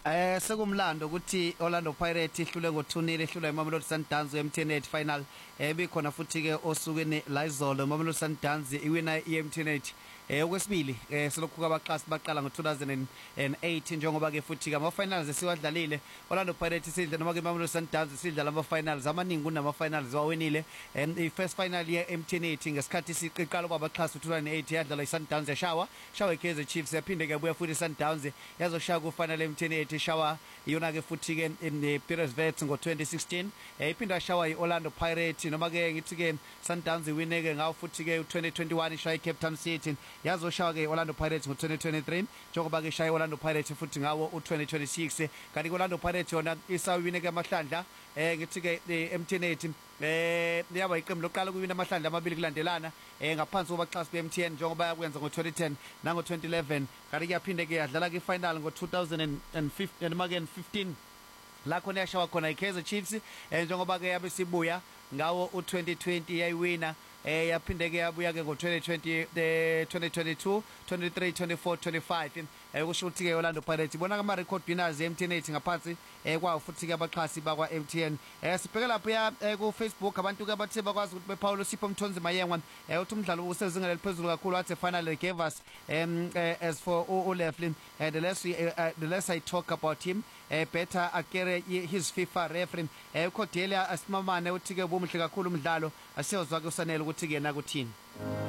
Sekumlando ukuthi Orlando Pirates ihlule ngo2-0 ehlulwa iMamelodi Sundowns eMTN8 final ebikhona futhi ke osukwini la izolo iMamelodi Sundowns iwina iMTN8 okwesibili selokhu kwabaxhasi baqala ngo2008 njengoba ke futhi ke ama finals esiwadlalile Orlando Pirates sidla noma ke iMamelodi Sundowns sidla ama finals amaningi kunama finals wawinile i first final ye MTN8 ngesikhathi siqala kwabaxhasi 2008 yadlala iSundowns yashawa iKaizer Chiefs yaphinde ke buya futhi Sundowns yazoshaya ku final MTN8 shawa iyona ke futhi ke in Pirates Vets ngo2016 iphinda shawa iOrlando Pirates noma ke ngithi ke Sundowns iwine ke ngawo futhi ke 2021 ishaya iCape Town City yazoshawa ke iOrlando Pirates ngo2023 njengoba ke shaya iOrlando Pirates futhi ngawo u2026 kanti iOrlando Pirates yona isawine ke amahlandla ngithi ke MTN8 yaba iqembu lokuqala kuwina amahlandla amabili kulandelana ngaphansi kobaxhasi beMTN njengoba yakwenza ngo2010 nango2011 kanti kuyaphinde ke yadlala ke final ngo2015 noma ke 15 la khona yashawa khona iKaizer Chiefs njengoba ke yabe sibuya ngawo u2020 yayiwina yaphinde ke yabuya ke ngo2020 2022 23 24 25 kusho ukuthi ke Orlando Pirates ibona ama record winners eMTN8 ngaphansi kwawo futhi ke abaxhasi bakwa MTN sibheke lapha ku Facebook abantu ke abathe bakwazi ukuthi bePaulo Sipho Mthonzi Mayengwa uthi umdlalo usezingeni eliphezulu kakhulu wathi finally gave us as for Oleflin the less I talk about him better akere his FIFA referee Cordelia Asimamane uthi ke bumuhle kakhulu umdlalo asiyozwa ke usanele ukuthi ke na kuthini